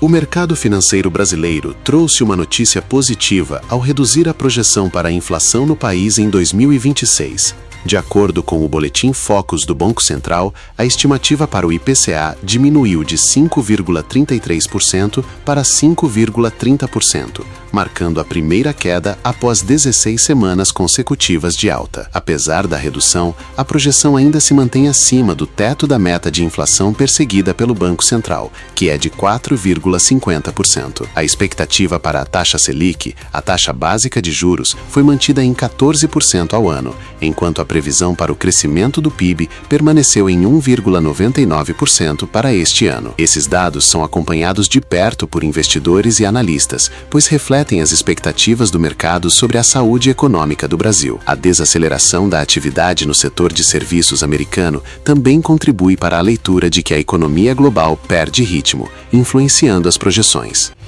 O mercado financeiro brasileiro trouxe uma notícia positiva ao reduzir a projeção para a inflação no país em 2026. De acordo com o Boletim Focus do Banco Central, a estimativa para o IPCA diminuiu de 5,33% para 5,30%, marcando a primeira queda após 16 semanas consecutivas de alta. Apesar da redução, a projeção ainda se mantém acima do teto da meta de inflação perseguida pelo Banco Central, que é de 4,50%. A expectativa para a taxa Selic, a taxa básica de juros, foi mantida em 14% ao ano, enquanto a previsão para o crescimento do PIB permaneceu em 1,99% para este ano. Esses dados são acompanhados de perto por investidores e analistas, pois refletem as expectativas do mercado sobre a saúde econômica do Brasil. A desaceleração da atividade no setor de serviços americano também contribui para a leitura de que a economia global perde ritmo, influenciando as projeções.